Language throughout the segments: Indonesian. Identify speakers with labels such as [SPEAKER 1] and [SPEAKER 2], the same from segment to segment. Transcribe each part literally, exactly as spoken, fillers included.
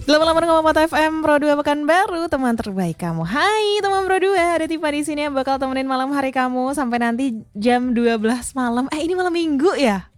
[SPEAKER 1] delapan puluh delapan koma empat F M Pro dua Pekanbaru, teman terbaik kamu. Hai teman Pro dua, ada Tifa di sini yang bakal temenin malam hari kamu sampai nanti jam dua belas malam. Eh ini malam Minggu ya?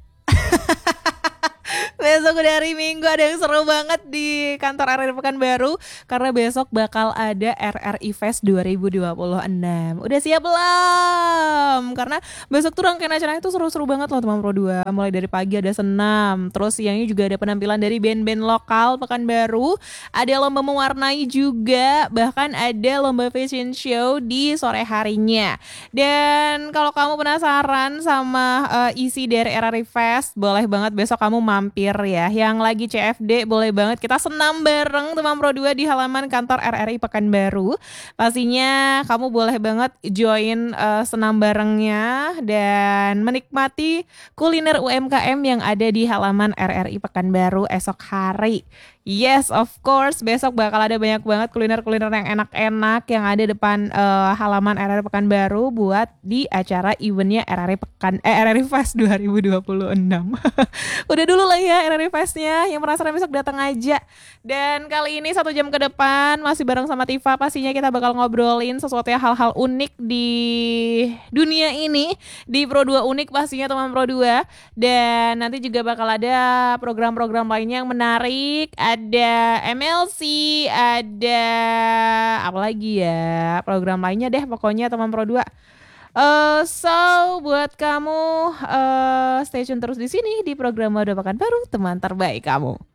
[SPEAKER 1] Besok udah hari Minggu, ada yang seru banget di kantor R R I Pekanbaru karena besok bakal ada R R I Fest dua ribu dua puluh enam. Udah siap belum? Karena besok tuh rangkaian acaranya tuh seru-seru banget loh teman Pro dua. Mulai dari pagi ada senam, terus siangnya juga ada penampilan dari band-band lokal Pekanbaru, ada lomba mewarnai juga, bahkan ada lomba fashion show di sore harinya. Dan kalau kamu penasaran sama uh, isi dari R R I Fest, boleh banget besok kamu mampir ya. Yang lagi C F D boleh banget kita senam bareng teman Pro dua di halaman kantor R R I Pekanbaru. Pastinya kamu boleh banget join uh, senam barengnya dan menikmati kuliner U M K M yang ada di halaman R R I Pekanbaru esok hari. Yes, of course. Besok bakal ada banyak banget kuliner-kuliner yang enak-enak yang ada depan uh, halaman R R I Pekanbaru buat di acara eventnya R R I Pekan eh R R I Fest dua ribu dua puluh enam. Udah dulu lah ya R R I Festnya. Yang penasaran besok datang aja. Dan kali ini satu jam ke depan masih bareng sama Tifa. Pastinya kita bakal ngobrolin sesuatu yang hal-hal unik di dunia ini. Di Pro dua Unik pastinya teman Pro dua. Dan nanti juga bakal ada program-program lainnya yang menarik. Ada M L C, ada apa lagi ya, program lainnya deh pokoknya teman Pro dua. Uh, so buat kamu uh, stay tune terus di sini di program Mode Pekanbaru, teman terbaik kamu.